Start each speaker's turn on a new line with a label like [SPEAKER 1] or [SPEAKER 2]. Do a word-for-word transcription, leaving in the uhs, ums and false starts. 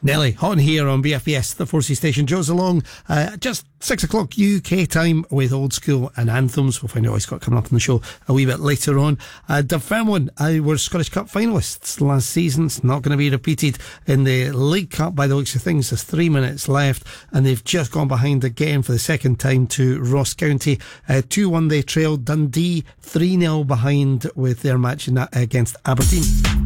[SPEAKER 1] Nelly, on here on B F B S, the four C station. Joe's along, uh, just six o'clock U K time with Old School and Anthems. We'll find out what he's got coming up on the show a wee bit later on. Uh, Dunfermline uh, were Scottish Cup finalists last season. It's not going to be repeated in the League Cup by the looks of things. There's three minutes left, and they've just gone behind again for the second time to Ross County. Uh, two one they trailed. Dundee three nil behind with their match in, uh, against Aberdeen.